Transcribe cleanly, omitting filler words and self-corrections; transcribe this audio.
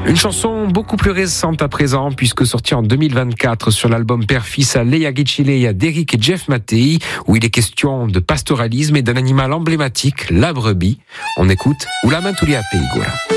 Une chanson beaucoup plus récente à présent, puisque sortie en 2024 sur l'album Père-Fils à Leia Giccileia d'Eric et Jeff Mattei, où il est question de pastoralisme et d'un animal emblématique, la brebis. On écoute Ula Mantulia Peigura.